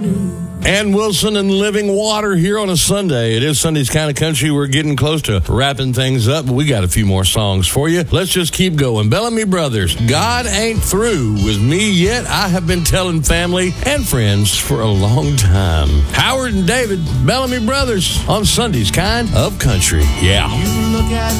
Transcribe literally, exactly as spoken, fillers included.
Ann Wilson and Living Water here on a Sunday. It is Sunday's Kind of Country. We're getting close to wrapping things up, but we got a few more songs for you. Let's just keep going. Bellamy Brothers, God ain't through with me yet. I have been telling family and friends for a long time. Howard and David, Bellamy Brothers on Sunday's Kind of Country. Yeah. You look at